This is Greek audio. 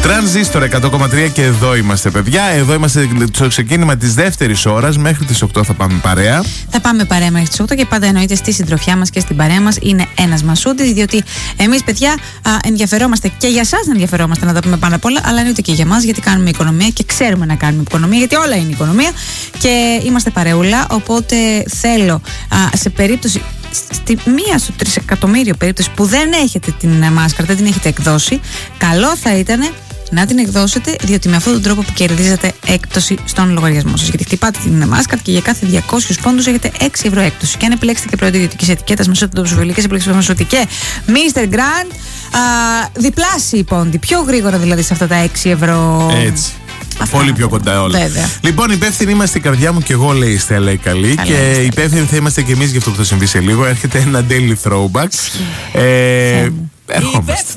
Τρανζίστορ 100,3 και εδώ είμαστε, παιδιά. Εδώ είμαστε στο ξεκίνημα της δεύτερης ώρας. Μέχρι τις 8 θα πάμε παρέα. Θα πάμε παρέα μέχρι τις 8 και πάντα εννοείται στη συντροφιά μας και στην παρέα μας είναι ένας Μασούτης. Διότι εμείς, παιδιά, ενδιαφερόμαστε και για εσάς να ενδιαφερόμαστε, να τα πούμε πάνω απ' όλα, αλλά εννοείται και για εμάς, γιατί κάνουμε οικονομία και ξέρουμε να κάνουμε οικονομία, γιατί όλα είναι οικονομία και είμαστε παρεούλα. Οπότε θέλω σε περίπτωση. Στη μία στο 3 εκατομμύριο περίπτωση που δεν έχετε την μάσκαρα, δεν την έχετε εκδώσει, καλό θα ήταν να την εκδώσετε, διότι με αυτόν τον τρόπο που κερδίζετε έκπτωση στον λογαριασμό σας. Γιατί χτυπάτε την μάσκαρα και για κάθε 200 πόντους έχετε 6 ευρώ έκπτωση. Και αν επιλέξετε και προϊόντα ιδιωτικής ετικέτας, Μασούτη και επιλέξετε Μασούτη και Mr. Grand, διπλάσιοι οι πόντοι. Πιο γρήγορα δηλαδή σε αυτά τα 6 ευρώ. Έτσι. Πολύ πιο κοντά όλα. Βέβαια. Λοιπόν, υπεύθυνοι είμαστε η καρδιά μου και εγώ, λέει η Στέλλα η καλή. Και υπεύθυνοι θα είμαστε και εμείς για αυτό που θα συμβεί σε λίγο. Έρχεται ένα daily throwback. Ερχόμαστε.